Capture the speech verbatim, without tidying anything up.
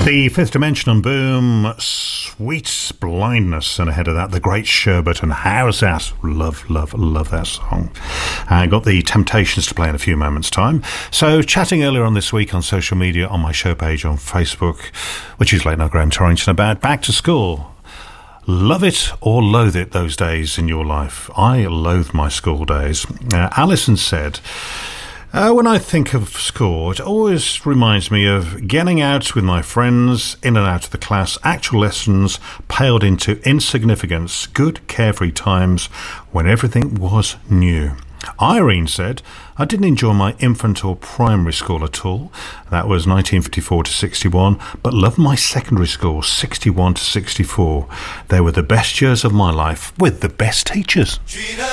The Fifth Dimension on Boom, Sweet Blindness, and ahead of that, The Great Sherbet and How's That? Love, love, love that song. I got the Temptations to play in a few moments' time. So, chatting earlier on this week on social media, on my show page on Facebook, which is Late Night Graham Torrington, about back to school. Love it or loathe it, those days in your life. I loathe my school days. Uh, Alison said, Uh, when I think of school, it always reminds me of getting out with my friends, in and out of the class, actual lessons paled into insignificance, good carefree times when everything was new. Irene said, I didn't enjoy my infant or primary school at all. That was nineteen fifty-four to sixty-one, but loved my secondary school, sixty-one to sixty-four. They were the best years of my life, with the best teachers.